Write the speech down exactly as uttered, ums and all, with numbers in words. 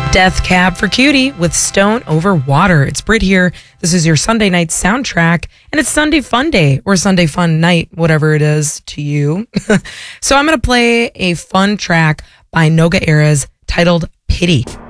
Death Cab for Cutie with Stone Over Water. It's Brit here. This is your Sunday night soundtrack, and it's Sunday Fun Day or Sunday Fun Night, whatever it is to you. So I'm going to play a fun track by Noga Erez titled Pity.